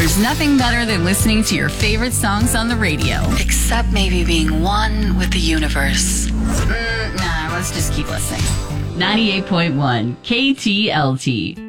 There's nothing better than listening to your favorite songs on the radio. Except maybe being one with the universe. Nah, let's just keep listening. 98.1 KTLT.